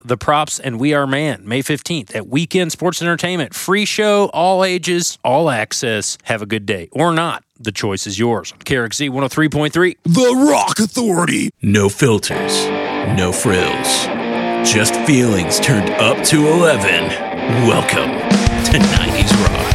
The Props and We Are Man, May 15th at Weekend Sports Entertainment. Free show, all ages, all access. Have a good day. Or not. The choice is yours. KRXZ 103.3. The Rock Authority. No filters, no frills. Just feelings turned up to 11. Welcome to 90s Rock.